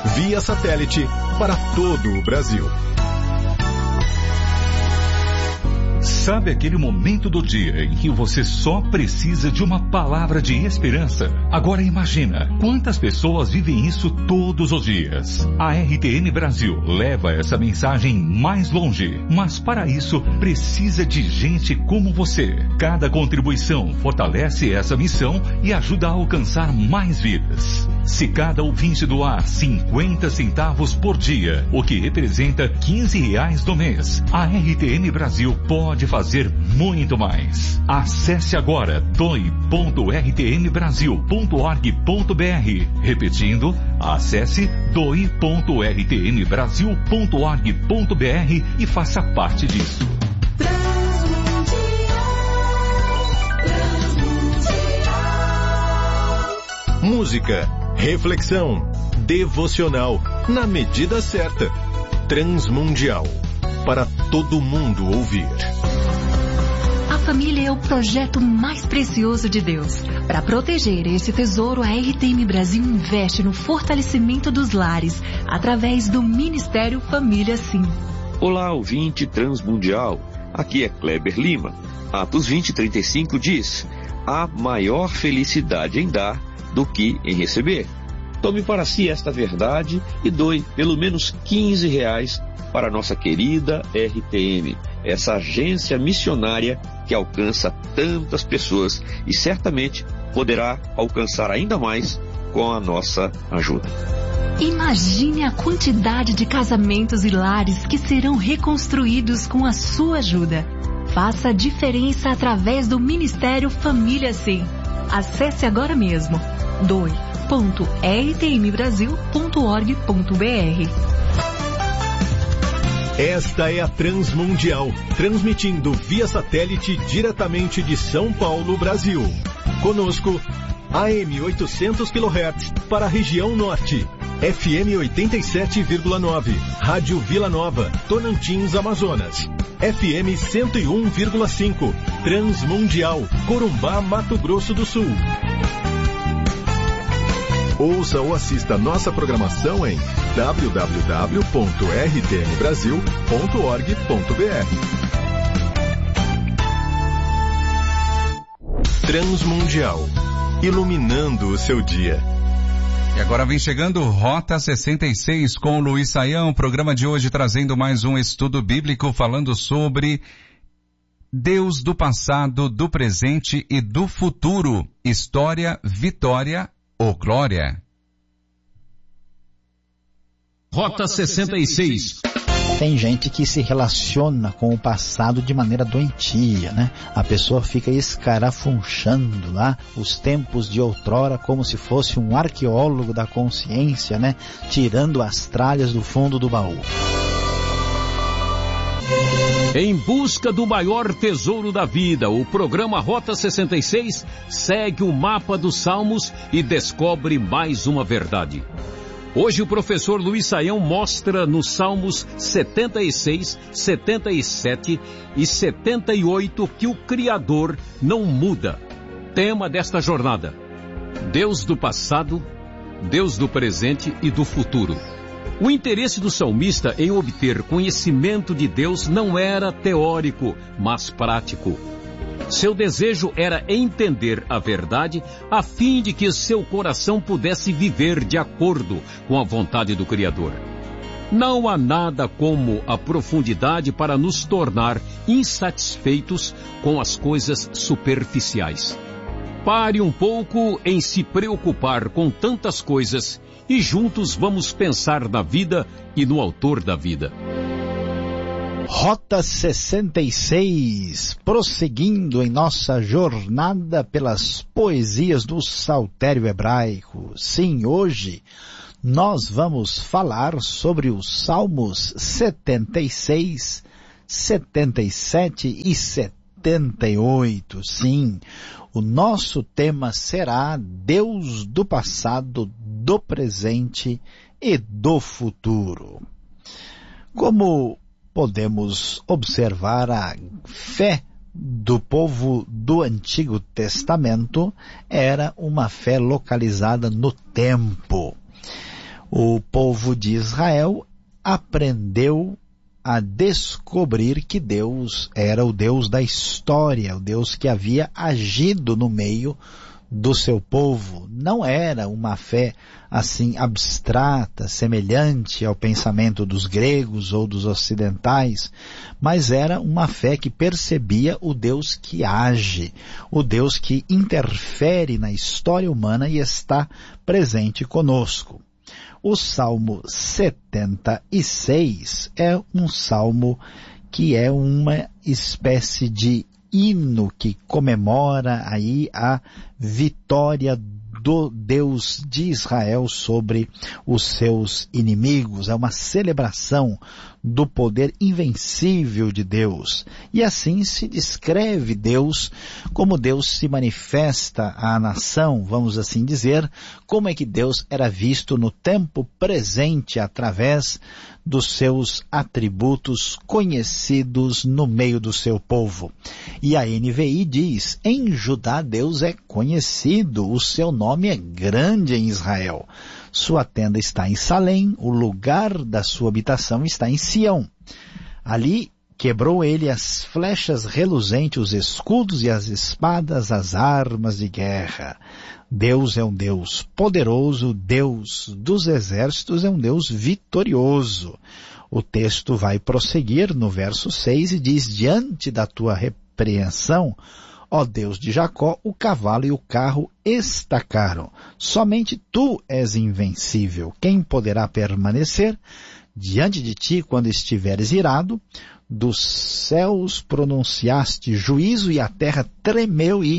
via satélite para todo o Brasil. Sabe aquele momento do dia em que você só precisa de uma palavra de esperança? Agora imagina, quantas pessoas vivem isso todos os dias? A RTN Brasil leva essa mensagem mais longe, mas para isso precisa de gente como você. Cada contribuição fortalece essa missão e ajuda a alcançar mais vidas. Se cada ouvinte doar 50 centavos por dia, o que representa R$15 no mês, a RTN Brasil pode fazer muito mais. Acesse agora doe.rtnbrasil.org.br. Repetindo, acesse doe.rtnbrasil.org.br e faça parte disso. Música, reflexão, devocional, na medida certa. Transmundial, para todo mundo ouvir. A família é o projeto mais precioso de Deus. Para proteger esse tesouro, a RTM Brasil investe no fortalecimento dos lares, através do Ministério Família Sim. Olá, ouvinte Transmundial. Aqui é Kleber Lima. Atos 20:35 diz: há maior felicidade em dar do que em receber. Tome para si esta verdade e doe pelo menos R$15 para a nossa querida RTM, essa agência missionária que alcança tantas pessoas e certamente poderá alcançar ainda mais com a nossa ajuda. Imagine a quantidade de casamentos e lares que serão reconstruídos com a sua ajuda. Faça a diferença através do Ministério Família Sim. Acesse agora mesmo doe.rtmbrasil.org.br. Esta é a Transmundial, transmitindo via satélite diretamente de São Paulo, Brasil. Conosco, AM 800 kHz para a região norte, FM 87,9, Rádio Vila Nova, Tocantins, Amazonas, FM 101,5, Transmundial, Corumbá, Mato Grosso do Sul. Ouça ou assista nossa programação em www.rtnbrasil.org.br. Transmundial, iluminando o seu dia. E agora vem chegando Rota 66 com o Luiz Saião, programa de hoje trazendo mais um estudo bíblico falando sobre Deus do passado, do presente e do futuro. História, vitória ou glória? Rota 66. Tem gente que se relaciona com o passado de maneira doentia, né? A pessoa fica escarafunchando lá os tempos de outrora como se fosse um arqueólogo da consciência, né? Tirando as tralhas do fundo do baú. Em busca do maior tesouro da vida, o programa Rota 66 segue o mapa dos Salmos e descobre mais uma verdade. Hoje o professor Luiz Saião mostra nos Salmos 76, 77 e 78 que o Criador não muda. Tema desta jornada: Deus do passado, Deus do presente e do futuro. O interesse do salmista em obter conhecimento de Deus não era teórico, mas prático. Seu desejo era entender a verdade a fim de que seu coração pudesse viver de acordo com a vontade do Criador. Não há nada como a profundidade para nos tornar insatisfeitos com as coisas superficiais. Pare um pouco em se preocupar com tantas coisas e juntos vamos pensar na vida e no autor da vida. Rota 66, prosseguindo em nossa jornada pelas poesias do Saltério Hebraico. Sim, hoje nós vamos falar sobre os Salmos 76, 77 e 78. Sim, o nosso tema será Deus do passado, do presente e do futuro. Como podemos observar, a fé do povo do Antigo Testamento era uma fé localizada no tempo. O povo de Israel aprendeu a descobrir que Deus era o Deus da história, o Deus que havia agido no meio do seu povo. Não era uma fé assim abstrata, semelhante ao pensamento dos gregos ou dos ocidentais, mas era uma fé que percebia o Deus que age, o Deus que interfere na história humana e está presente conosco. O Salmo 76 é um salmo que é uma espécie de hino que comemora aí a vitória do Deus de Israel sobre os seus inimigos. É uma celebração do poder invencível de Deus. E assim se descreve Deus, como Deus se manifesta à nação, vamos assim dizer, como é que Deus era visto no tempo presente através dos seus atributos conhecidos no meio do seu povo. E a NVI diz, em Judá Deus é conhecido, o seu nome é grande em Israel. Sua tenda está em Salém, o lugar da sua habitação está em Sião. Ali quebrou ele as flechas reluzentes, os escudos e as espadas, as armas de guerra. Deus é um Deus poderoso, Deus dos exércitos é um Deus vitorioso. O texto vai prosseguir no verso 6 e diz, diante da tua repreensão, ó Deus de Jacó, o cavalo e o carro estacaram. Somente tu és invencível. Quem poderá permanecer diante de ti quando estiveres irado? Dos céus pronunciaste juízo e a terra tremeu e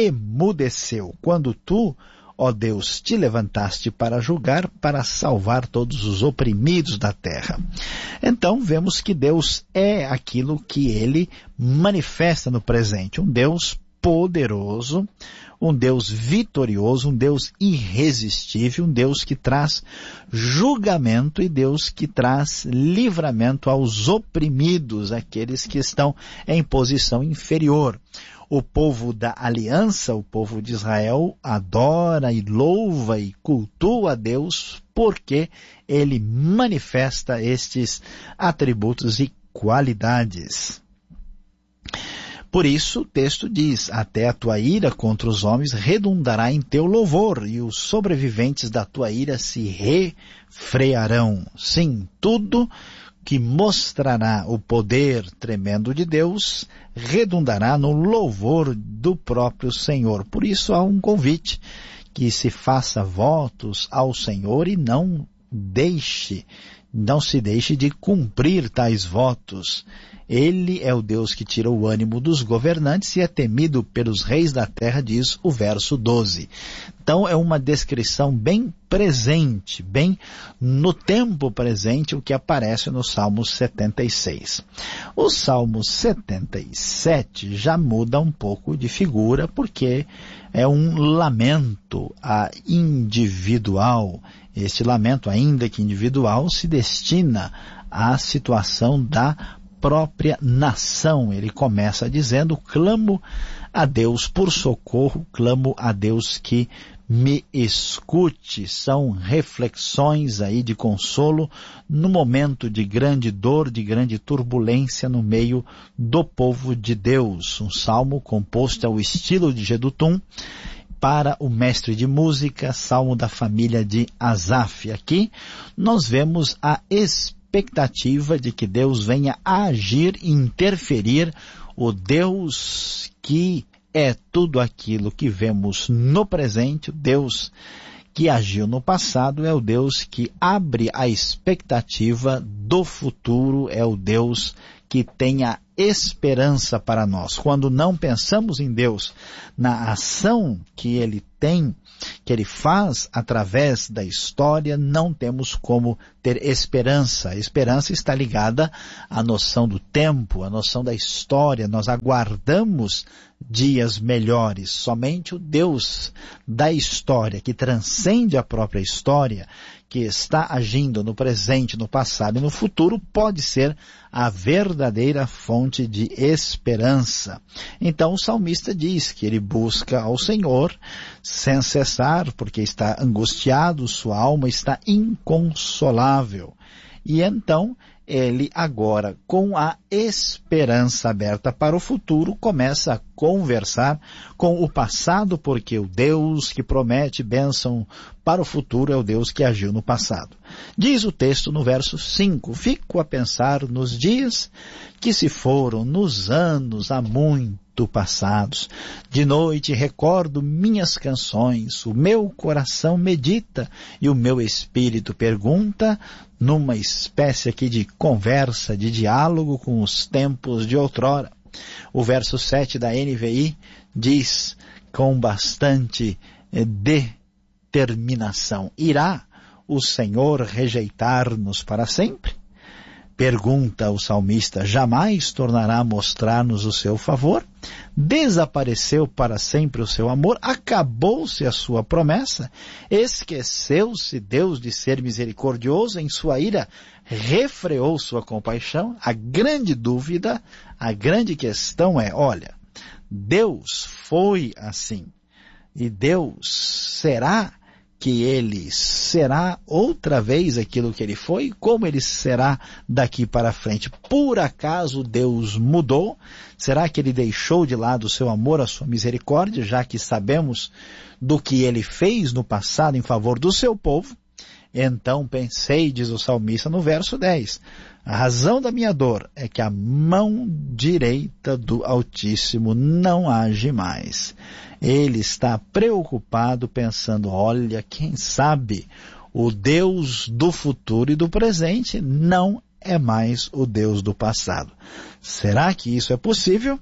emudeceu. Quando tu, ó Deus, te levantaste para julgar, para salvar todos os oprimidos da terra. Então vemos que Deus é aquilo que ele manifesta no presente, um Deus poderoso, um Deus vitorioso, um Deus irresistível, um Deus que traz julgamento e Deus que traz livramento aos oprimidos, aqueles que estão em posição inferior. O povo da aliança, o povo de Israel, adora e louva e cultua a Deus porque ele manifesta estes atributos e qualidades. Por isso, o texto diz, até a tua ira contra os homens redundará em teu louvor, e os sobreviventes da tua ira se refrearão. Sim, tudo que mostrará o poder tremendo de Deus redundará no louvor do próprio Senhor. Por isso há um convite que se faça votos ao Senhor e não se deixe de cumprir tais votos. Ele é o Deus que tira o ânimo dos governantes e é temido pelos reis da terra, diz o verso 12. Então é uma descrição bem presente, bem no tempo presente, o que aparece no Salmo 76. O Salmo 77 já muda um pouco de figura, porque é um lamento individual. Este lamento, ainda que individual, se destina à situação da própria nação. Ele começa dizendo, clamo a Deus por socorro, clamo a Deus que me escute. São reflexões aí de consolo no momento de grande dor, de grande turbulência no meio do povo de Deus. Um salmo composto ao estilo de Jedutum, para o mestre de música, salmo da família de Asaf. Aqui nós vemos a expectativa de que Deus venha a agir e interferir, o Deus que é tudo aquilo que vemos no presente, o Deus que agiu no passado, é o Deus que abre a expectativa do futuro, é o Deus que tem a esperança para nós. Quando não pensamos em Deus, na ação que Ele tem, que Ele faz através da história, não temos como ter esperança. A esperança está ligada à noção do tempo, à noção da história. Nós aguardamos dias melhores. Somente o Deus da história, que transcende a própria história, que está agindo no presente, no passado e no futuro pode ser a verdadeira fonte de esperança. Então o salmista diz que ele busca ao Senhor sem cessar, porque está angustiado, sua alma está inconsolável. E então ele agora, com a esperança aberta para o futuro, começa a conversar com o passado, porque o Deus que promete bênção para o futuro é o Deus que agiu no passado. Diz o texto no verso 5, fico a pensar nos dias que se foram, nos anos há muito passados. De noite recordo minhas canções, o meu coração medita e o meu espírito pergunta, numa espécie aqui de conversa, de diálogo com os tempos de outrora. O verso 7 da NVI diz com bastante determinação: irá o Senhor rejeitar-nos para sempre? Pergunta o salmista, jamais tornará a mostrar-nos o seu favor? Desapareceu para sempre o seu amor? Acabou-se a sua promessa? Esqueceu-se Deus de ser misericordioso? Em sua ira refreou sua compaixão? A grande dúvida, a grande questão é, olha, Deus foi assim. E Deus será que ele será outra vez aquilo que ele foi? Como ele será daqui para frente? Por acaso Deus mudou? Será que ele deixou de lado o seu amor, a sua misericórdia, já que sabemos do que ele fez no passado em favor do seu povo? Então pensei, diz o salmista no verso 10, a razão da minha dor é que a mão direita do Altíssimo não age mais. Ele está preocupado pensando, olha, quem sabe o Deus do futuro e do presente não é mais o Deus do passado. Será que isso é possível?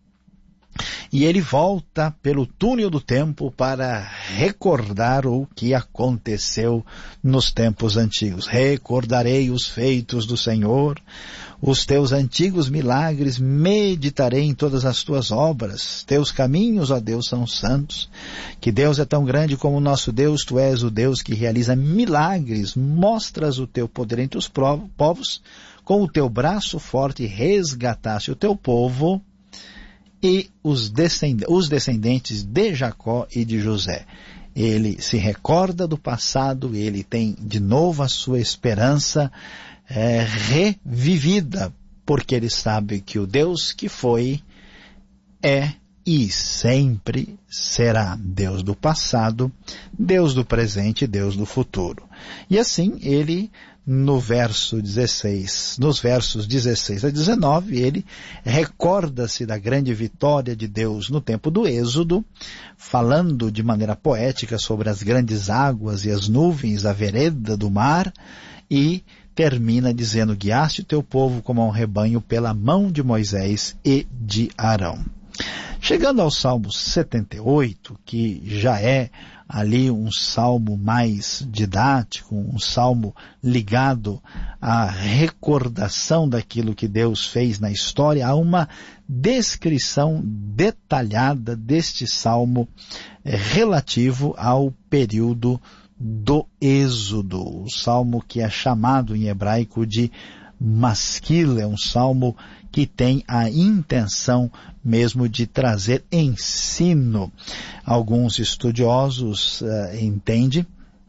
E ele volta pelo túnel do tempo para recordar o que aconteceu nos tempos antigos. Recordarei os feitos do Senhor, os teus antigos milagres, meditarei em todas as tuas obras. Teus caminhos, ó Deus, são santos. Que Deus é tão grande como o nosso Deus, tu és o Deus que realiza milagres, mostras o teu poder entre os povos, com o teu braço forte resgataste o teu povo, e os descendentes de Jacó e de José. Ele se recorda do passado, ele tem de novo a sua esperança revivida, porque ele sabe que o Deus que foi é e sempre será Deus do passado, Deus do presente e Deus do futuro. E assim ele, nos versos 16 a 19, ele recorda-se da grande vitória de Deus no tempo do Êxodo, falando de maneira poética sobre as grandes águas e as nuvens, a vereda do mar, e termina dizendo, guiaste o teu povo como a um rebanho pela mão de Moisés e de Arão. Chegando ao Salmo 78, que já é ali um salmo mais didático, um salmo ligado à recordação daquilo que Deus fez na história, há uma descrição detalhada deste salmo relativo ao período do Êxodo, o salmo que é chamado em hebraico de Masquil, é um salmo que tem a intenção mesmo de trazer ensino. Alguns estudiosos entendem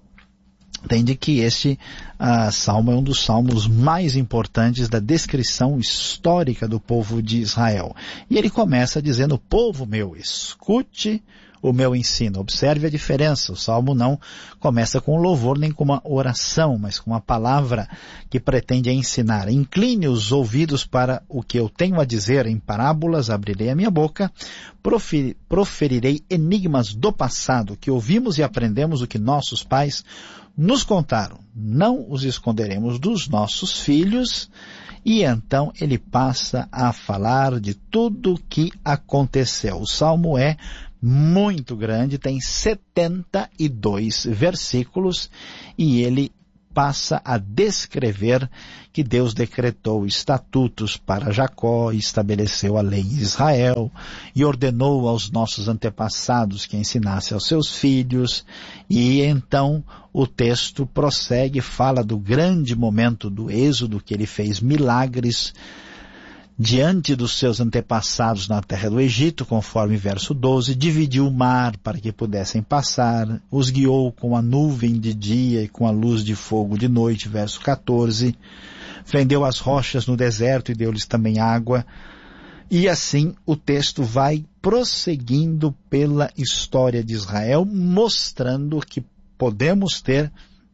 que este salmo é um dos salmos mais importantes da descrição histórica do povo de Israel. E ele começa dizendo, povo meu, escute o meu ensino. Observe a diferença. O salmo não começa com louvor nem com uma oração, mas com uma palavra que pretende ensinar. Incline os ouvidos para o que eu tenho a dizer. Em parábolas abrirei a minha boca, proferirei enigmas do passado, que ouvimos e aprendemos o que nossos pais nos contaram. Não os esconderemos dos nossos filhos. E então ele passa a falar de tudo o que aconteceu. O salmo é muito grande, tem 72 versículos e ele passa a descrever que Deus decretou estatutos para Jacó, estabeleceu a lei em Israel e ordenou aos nossos antepassados que ensinasse aos seus filhos. E então o texto prossegue, fala do grande momento do êxodo, que ele fez milagres diante dos seus antepassados na terra do Egito, conforme verso 12, dividiu o mar para que pudessem passar, os guiou com a nuvem de dia e com a luz de fogo de noite, verso 14, fendeu as rochas no deserto e deu-lhes também água. E assim o texto vai prosseguindo pela história de Israel, mostrando que podemos ter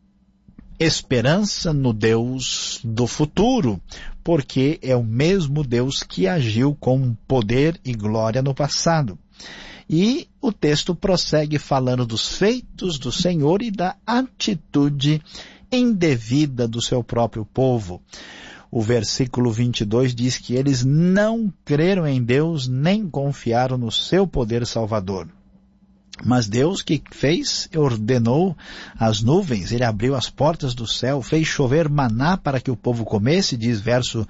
esperança no Deus do futuro, porque é o mesmo Deus que agiu com poder e glória no passado. E o texto prossegue falando dos feitos do Senhor e da atitude indevida do seu próprio povo. O versículo 22 diz que eles não creram em Deus nem confiaram no seu poder salvador. Mas Deus que fez, ordenou as nuvens, ele abriu as portas do céu, fez chover maná para que o povo comesse, diz verso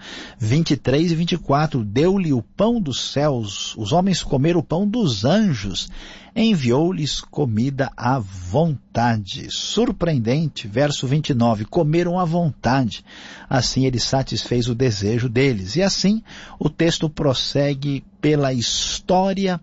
23 e 24, deu-lhe o pão dos céus, os homens comeram o pão dos anjos, enviou-lhes comida à vontade. Surpreendente, verso 29, comeram à vontade, assim ele satisfez o desejo deles. E assim o texto prossegue pela história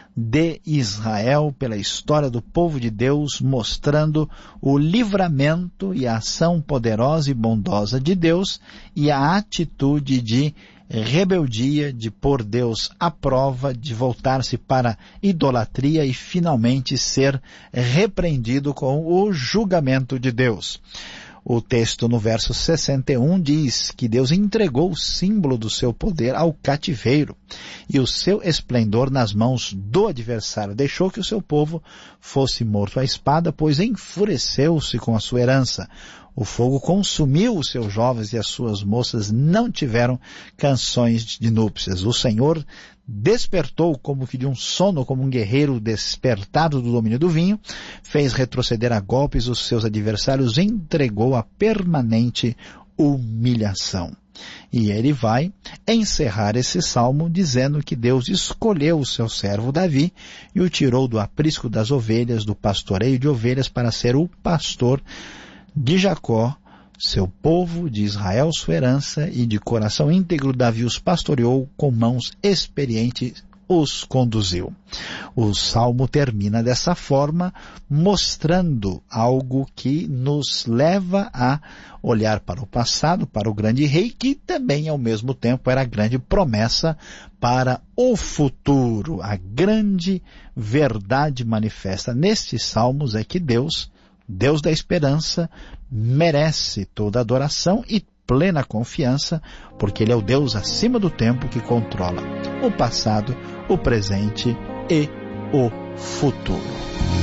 de Israel, pela história do povo de Deus, mostrando o livramento e a ação poderosa e bondosa de Deus e a atitude de rebeldia, de pôr Deus à prova, de voltar-se para a idolatria e finalmente ser repreendido com o julgamento de Deus. O texto no verso 61 diz que Deus entregou o símbolo do seu poder ao cativeiro e o seu esplendor nas mãos do adversário. Deixou que o seu povo fosse morto à espada, pois enfureceu-se com a sua herança. O fogo consumiu os seus jovens e as suas moças não tiveram canções de núpcias. O Senhor despertou como que de um sono, como um guerreiro despertado do domínio do vinho, fez retroceder a golpes os seus adversários, entregou a permanente humilhação. E ele vai encerrar esse salmo dizendo que Deus escolheu o seu servo Davi e o tirou do aprisco das ovelhas, do pastoreio de ovelhas, para ser o pastor de Jacó, seu povo, de Israel, sua herança, e de coração íntegro Davi os pastoreou, com mãos experientes os conduziu. O salmo termina dessa forma, mostrando algo que nos leva a olhar para o passado, para o grande rei, que também ao mesmo tempo era a grande promessa para o futuro. A grande verdade manifesta nestes salmos é que Deus da esperança, merece toda adoração e plena confiança, porque Ele é o Deus acima do tempo que controla o passado, o presente e o futuro.